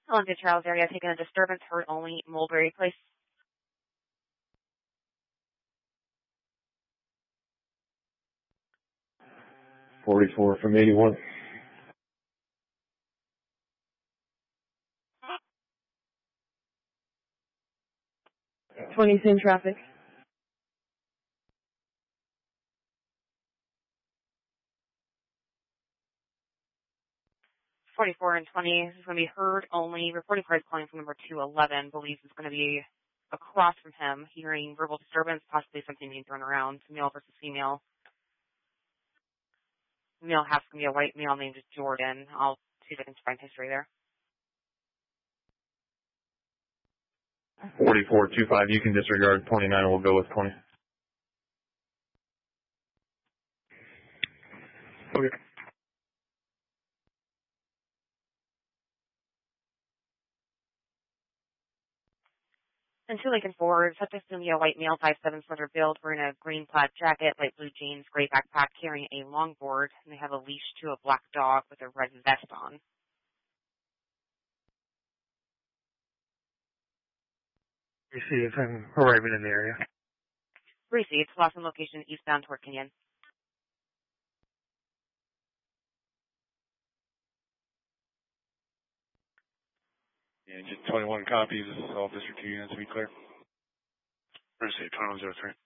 Olympia Charles area taking a disturbance, heard only, Mulberry Place. 44 from 81. In traffic. 44 and 20. This is going to be heard only. Reporting cars calling from number 211. Believes it's going to be across from him. Hearing verbal disturbance, possibly something being thrown around. Male versus female. Male has to be a white male named Jordan. I'll see if I can find history there. 4425, you can disregard 29, we'll go with 20. Okay. And 2 Lincoln Ford, such as a white male, 5'7" slender build, wearing a green plaid jacket, light blue jeans, gray backpack, carrying a longboard, and they have a leash to a black dog with a red vest on. Received. I'm arriving in the area. Received. Lost in location eastbound toward Kenyon. Yeah, just 21 copies. This is all District 2 units to be clear. Received. 2103.